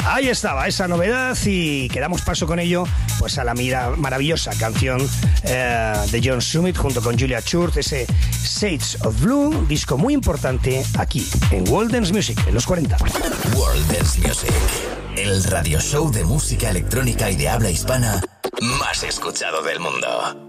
Ahí estaba esa novedad y que damos paso con ello pues a la maravillosa canción de John Summit junto con Julia Church, ese Shades of Blue, disco muy importante aquí en World Dance Music en los 40. World Dance Music, el radio show de música electrónica y de habla hispana más escuchado del mundo.